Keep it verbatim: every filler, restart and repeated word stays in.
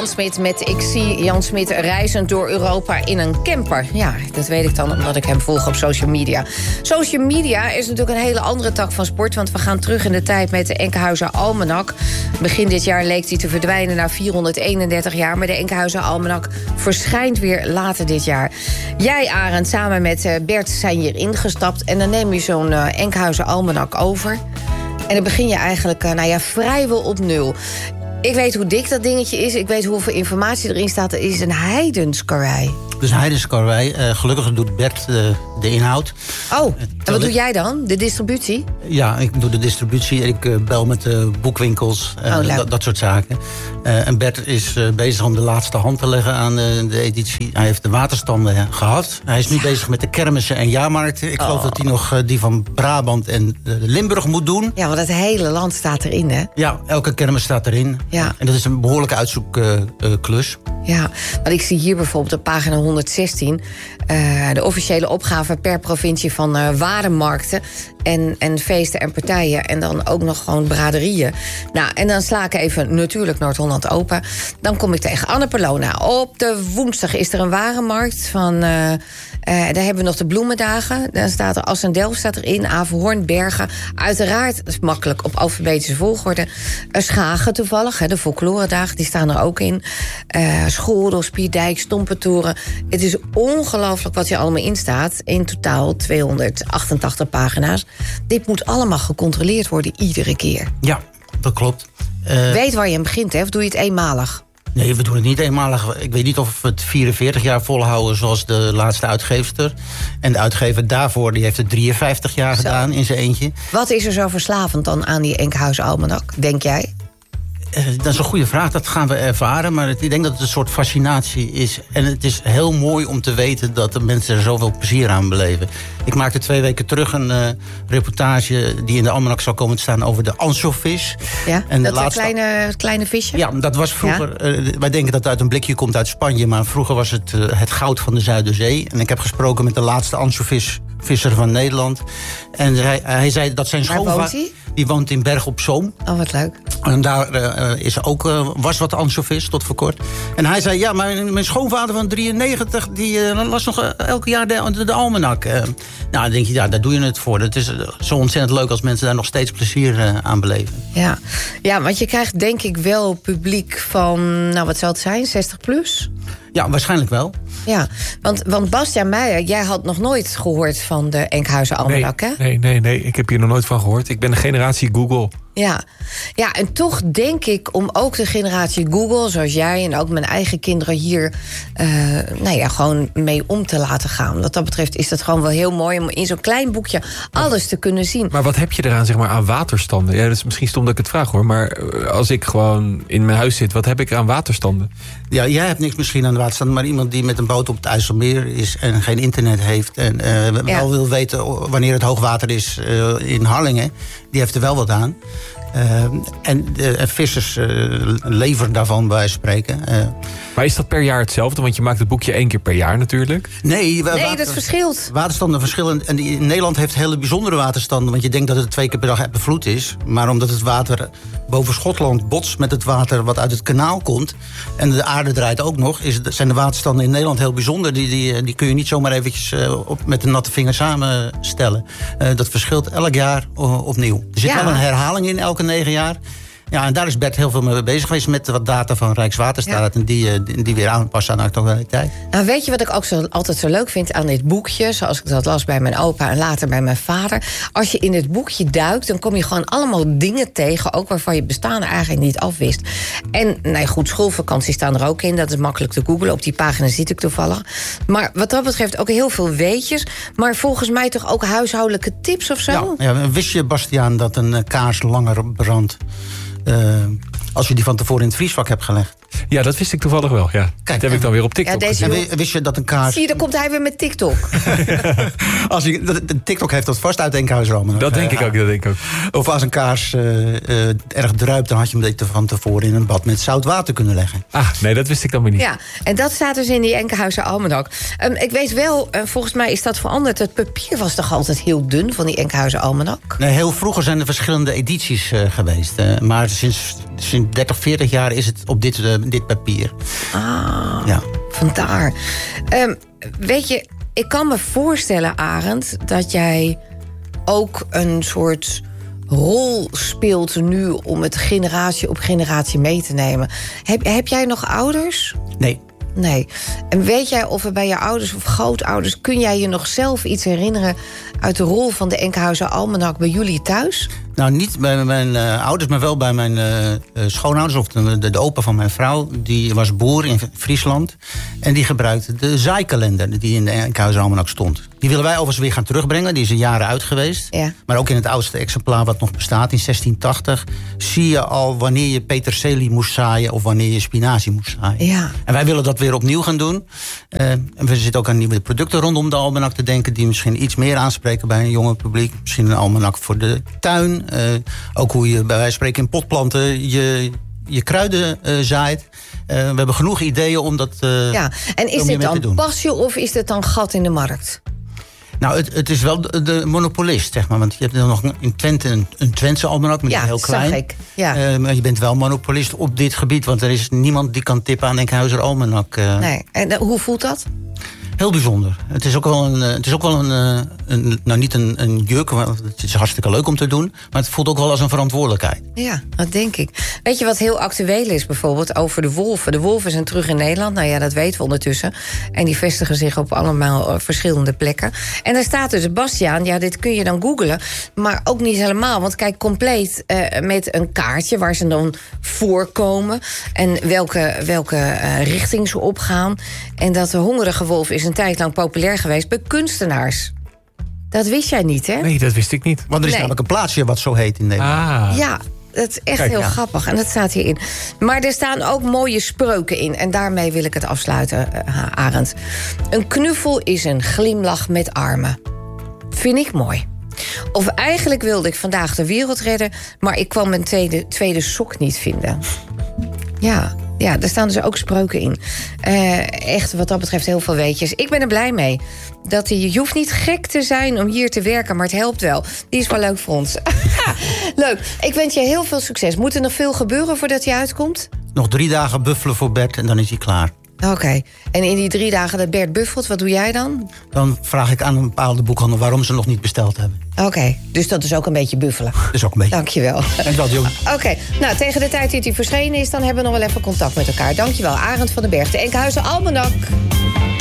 Jan Smit met Ik zie Jan Smit reizend door Europa in een camper. Ja, dat weet ik dan omdat ik hem volg op social media. Social media is natuurlijk een hele andere tak van sport, want we gaan terug in de tijd met de Enkhuizer Almanak. Begin dit jaar leek die te verdwijnen na vierhonderdeenendertig jaar... maar de Enkhuizer Almanak verschijnt weer later dit jaar. Jij, Arend, samen met Bert zijn hier ingestapt... en dan neem je zo'n uh, Enkhuizer Almanak over... en dan begin je eigenlijk uh, nou ja, vrijwel op nul. Ik weet hoe dik dat dingetje is. Ik weet hoeveel informatie erin staat. Het is een heidenskarwei. Dus een heidenskarwei. Uh, gelukkig doet Bert uh, de inhoud. Oh, en wat doe jij dan? De distributie? Ja, ik doe de distributie. Ik uh, bel met uh, boekwinkels. Uh, oh, dat, dat soort zaken. Uh, en Bert is uh, bezig om de laatste hand te leggen aan uh, de editie. Hij heeft de waterstanden uh, gehad. Hij is nu ja. bezig met de kermissen en jaarmarkten. Ik oh. geloof dat hij nog uh, die van Brabant en uh, Limburg moet doen. Ja, want het hele land staat erin, hè? Ja, elke kermis staat erin. Ja. En dat is een behoorlijke uitzoekklus. Uh, uh, ja, want ik zie hier bijvoorbeeld op pagina honderdzestien... Uh, de officiële opgave per provincie van uh, warenmarkten... En, en feesten en partijen. En dan ook nog gewoon braderieën. Nou, en dan sla ik even natuurlijk Noord-Holland open. Dan kom ik tegen Anne Pelona. Op de woensdag is er een warenmarkt van... Uh, uh, daar hebben we nog de bloemendagen. Dan staat er Assendelft staat erin, Averhoorn, Bergen. Uiteraard, dat is makkelijk op alfabetische volgorde. Uh, Schagen toevallig, hè, de folkloredagen, die staan er ook in. Uh, Schorel, Spierdijk, Stompentoren. Het is ongelooflijk wat hier allemaal in staat. In totaal tweehonderdachtentachtig pagina's. Dit moet allemaal gecontroleerd worden, iedere keer. Ja, dat klopt. Uh, Weet waar je aan begint, hè? Of doe je het eenmalig? Nee, we doen het niet eenmalig. Ik weet niet of we het vierenveertig jaar volhouden... zoals de laatste uitgeefster. En de uitgever daarvoor die heeft het drieënvijftig jaar zo. gedaan in zijn eentje. Wat is er zo verslavend dan aan die Enkhuizer Almanak, denk jij? Uh, dat is een goede vraag, dat gaan we ervaren. Maar ik denk dat het een soort fascinatie is. En het is heel mooi om te weten dat de mensen er zoveel plezier aan beleven. Ik maakte twee weken terug een uh, reportage... die in de Almanak zou komen te staan over de ansjovis. Ja, en dat laatste... kleine, kleine visje? Ja, dat was vroeger... Ja? Uh, wij denken dat het uit een blikje komt uit Spanje... maar vroeger was het uh, het goud van de Zuiderzee. En ik heb gesproken met de laatste ansjovisvisser van Nederland. En hij, hij zei dat zijn schoonvader... Die woont in Berg op Zoom. Oh, wat leuk. En daar uh, is ook, uh, was wat ansjovis tot voor kort. En hij zei, ja, mijn, mijn schoonvader van drieënnegentig... die uh, las nog uh, elke jaar de, de, de almanak. Uh, nou, dan denk je, ja, daar doe je het voor. Het is uh, zo ontzettend leuk als mensen daar nog steeds plezier uh, aan beleven. Ja. ja, want je krijgt denk ik wel publiek van... nou, wat zal het zijn, zestig plus? Ja, waarschijnlijk wel. Ja, want, want Bastiaan Meijer, jij had nog nooit gehoord van de Enkhuizer Almanak, nee, hè? Nee, nee, nee, ik heb hier nog nooit van gehoord. Ik ben de generatie Google. Ja. ja, en toch denk ik om ook de generatie Google, zoals jij... en ook mijn eigen kinderen hier uh, nou ja, gewoon mee om te laten gaan. Wat dat betreft is dat gewoon wel heel mooi... om in zo'n klein boekje alles te kunnen zien. Maar wat heb je eraan, zeg maar, aan waterstanden? Ja, dat is misschien stom dat ik het vraag, hoor. Maar als ik gewoon in mijn huis zit, wat heb ik aan waterstanden? Ja, jij hebt niks misschien aan de waterstanden... maar iemand die met een boot op het IJsselmeer is... en geen internet heeft en uh, ja. wel wil weten wanneer het hoogwater is uh, in Harlingen... die heeft er wel wat aan. Uh, en de vissers uh, leveren daarvan bij spreken. Uh, maar is dat per jaar hetzelfde? Want je maakt het boekje één keer per jaar natuurlijk. Nee, nee water, dat verschilt. Waterstanden verschillen. En die, Nederland heeft hele bijzondere waterstanden. Want je denkt dat het twee keer per dag bevloed is. Maar omdat het water boven Schotland botst met het water wat uit het kanaal komt... en de aarde draait ook nog, is, zijn de waterstanden in Nederland heel bijzonder. Die, die, die kun je niet zomaar eventjes uh, op, met een natte vinger samenstellen. Uh, dat verschilt elk jaar uh, opnieuw. Er zit ja. wel een herhaling in elke negen jaar. Ja, en daar is Bert heel veel mee bezig geweest... met wat data van Rijkswaterstaat... Ja. en die, die, die weer aanpassen aan de actualiteit. Nou, weet je wat ik ook zo, altijd zo leuk vind aan dit boekje... zoals ik dat las bij mijn opa en later bij mijn vader... als je in het boekje duikt, dan kom je gewoon allemaal dingen tegen... ook waarvan je bestaan eigenlijk niet afwist. En, nee, goed, schoolvakanties staan er ook in. Dat is makkelijk te googlen. Op die pagina zit ik toevallig. Maar wat dat betreft ook heel veel weetjes... maar volgens mij toch ook huishoudelijke tips of zo? Ja, ja, wist je, Bastiaan, dat een kaars langer brandt... Uh, als je die van tevoren in het vriesvak hebt gelegd? Ja, dat wist ik toevallig wel. Ja. Kijk, dat heb ik dan weer op TikTok ja, deze gezien. En wist je dat een kaars... Zie je, dan komt hij weer met TikTok. als je, de TikTok heeft dat vast uit Enkhuizer Almanak. Dat denk ik ook, dat denk ik ook. Of als een kaars uh, uh, erg druipt... dan had je hem van tevoren in een bad met zout water kunnen leggen. Ah, nee, dat wist ik dan weer niet. Ja, en dat staat dus in die Enkhuizer Almanak. Um, ik weet wel, uh, volgens mij is dat veranderd. Het papier was toch altijd heel dun van die Enkhuizer Almanak? Nee, heel vroeger zijn er verschillende edities uh, geweest. Uh, maar sinds, sinds dertig, veertig jaar is het op dit uh, dit papier. Ah, Ja. vandaar. Um, weet je, ik kan me voorstellen, Arend, dat jij ook een soort rol speelt nu om het generatie op generatie mee te nemen. Heb, heb jij nog ouders? Nee. Nee. En weet jij of er bij je ouders of grootouders, kun jij je nog zelf iets herinneren uit de rol van de Enkhuizer Almanak bij jullie thuis? Nou, niet bij mijn uh, ouders, maar wel bij mijn uh, schoonouders... of de, de, de opa van mijn vrouw. Die was boer in Friesland. En die gebruikte de zaaikalender die in de Enkhuizer Almanak stond. Die willen wij overigens weer gaan terugbrengen. Die is een jaren uit geweest. Ja. Maar ook in het oudste exemplaar wat nog bestaat, in zestien tachtig... zie je al wanneer je peterselie moest zaaien of wanneer je spinazie moest zaaien. Ja. En wij willen dat weer opnieuw gaan doen. Uh, en we zitten ook aan nieuwe producten rondom de almanak te denken... die misschien iets meer aanspreken bij een jonger publiek. Misschien een almanak voor de tuin. Uh, ook hoe je bij wijze van spreken in potplanten je, je kruiden uh, zaait. Uh, we hebben genoeg ideeën om dat uh, ja. En is dit dan passie of is dit dan gat in de markt? Nou, het, het is wel de, de monopolist, zeg maar. Want je hebt dan nog in Twente een, een Twentse almanak, maar die ja, is heel klein. Zag ik. Ja. Uh, maar je bent wel monopolist op dit gebied, want er is niemand die kan tippen aan Enkhuizer Almanak. Uh. Nee. En uh, hoe voelt dat? Heel bijzonder. Het is ook wel een, het is ook wel een, een nou niet een, een juk, want het is hartstikke leuk om te doen, maar het voelt ook wel als een verantwoordelijkheid. Ja, dat denk ik. Weet je wat heel actueel is bijvoorbeeld over de wolven? De wolven zijn terug in Nederland, nou ja, dat weten we ondertussen. En die vestigen zich op allemaal verschillende plekken. En daar staat dus Bastiaan, ja, dit kun je dan googlen, maar ook niet helemaal. Want kijk, compleet uh, met een kaartje waar ze dan voorkomen en welke, welke uh, richting ze opgaan. En dat de hongerige wolf is een tijd lang populair geweest bij kunstenaars. Dat wist jij niet, hè? Nee, dat wist ik niet. Want er is nee. namelijk een plaatsje wat zo heet in Nederland. Ah. Ja, dat is echt Kijk, heel ja. grappig. En dat staat hierin. Maar er staan ook mooie spreuken in. En daarmee wil ik het afsluiten, uh, Arend. Een knuffel is een glimlach met armen. Vind ik mooi. Of eigenlijk wilde ik vandaag de wereld redden, maar ik kwam mijn tweede, tweede sok niet vinden. Ja, ja, daar staan dus ook spreuken in. Uh, echt, wat dat betreft, heel veel weetjes. Ik ben er blij mee. Dat die, je hoeft niet gek te zijn om hier te werken, maar het helpt wel. Die is wel leuk voor ons. Leuk. Ik wens je heel veel succes. Moet er nog veel gebeuren voordat hij uitkomt? Nog drie dagen buffelen voor Bert en dan is hij klaar. Oké. Okay. En in die drie dagen dat Bert buffelt, wat doe jij dan? Dan vraag ik aan een bepaalde boekhandel waarom ze nog niet besteld hebben. Oké, okay. Dus dat is ook een beetje buffelen. Dat is ook een beetje. Dankjewel. Dankjewel, Joen. Oké, okay. Nou, tegen de tijd dat hij verschenen is, dan hebben we nog wel even contact met elkaar. Dankjewel, Arend van den Berg, de Enkhuizer Almanak.